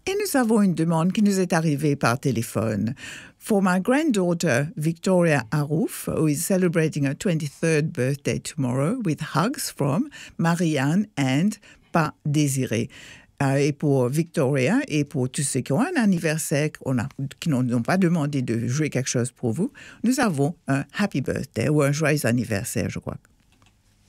Et nous avons une demande qui nous est arrivée par téléphone. For my granddaughter, Victoria Arouf, who is celebrating her 23rd birthday tomorrow, with hugs from Marianne and Pa Désiré. Et pour Victoria et pour tous ceux qui ont un anniversaire, qui n'ont pas demandé de jouer quelque chose pour vous, nous avons un happy birthday ou un joyeux anniversaire, je crois.